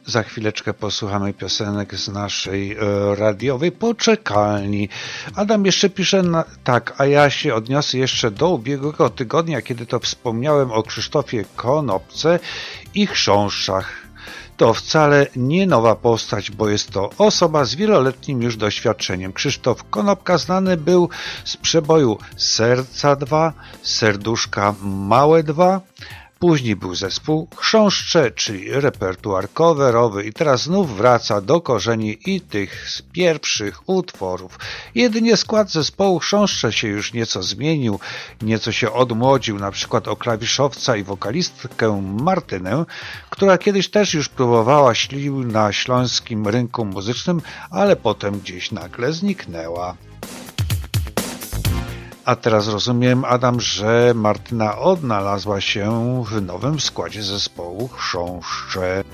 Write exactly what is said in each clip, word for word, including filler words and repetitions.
Za chwileczkę posłuchamy piosenek z naszej e, radiowej poczekalni. Adam jeszcze pisze na, tak, a ja się odniosę jeszcze do ubiegłego tygodnia, kiedy to wspomniałem o Krzysztofie Konopce i chrząszczach. To wcale nie nowa postać, bo jest to osoba z wieloletnim już doświadczeniem. Krzysztof Konopka znany był z przeboju Serca dwa, Serduszka Małe dwa. Później był zespół Chrząszcze, czyli repertuar coverowy i teraz znów wraca do korzeni i tych z pierwszych utworów. Jedynie skład zespołu Chrząszcze się już nieco zmienił, nieco się odmłodził, na przykład o klawiszowca i wokalistkę Martynę, która kiedyś też już próbowała sił na śląskim rynku muzycznym, ale potem gdzieś nagle zniknęła. A teraz rozumiem, Adam, że Martyna odnalazła się w nowym składzie zespołu Chrząszcze.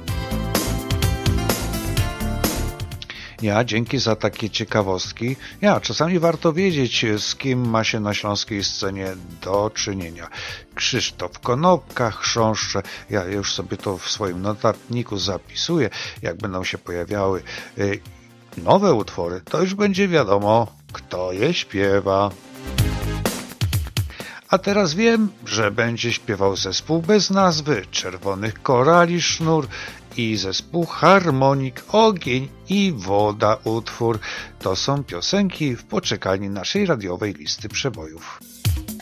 Ja, dzięki za takie ciekawostki. Ja, czasami warto wiedzieć, z kim ma się na śląskiej scenie do czynienia. Krzysztof Konopka, Chrząszcze. Ja już sobie to w swoim notatniku zapisuję. Jak będą się pojawiały nowe utwory, to już będzie wiadomo, kto je śpiewa. A teraz wiem, że będzie śpiewał zespół bez nazwy, Czerwonych Korali Sznur i zespół Harmonik, Ogień i Woda utwór. To są piosenki w poczekalni naszej radiowej listy przebojów.